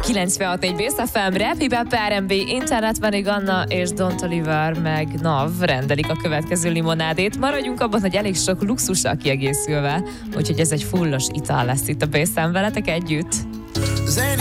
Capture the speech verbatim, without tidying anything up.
kilencvenhat egy Bész ef em, Rap, Hip-Hop, er end bé, Internet Venig Anna és Don Toliver meg Nav rendelik a következő limonádét. Maradjunk abban, hogy elég sok luxussal kiegészülve, úgyhogy ez egy fullos ital lesz itt a Bész ef em veletek együtt.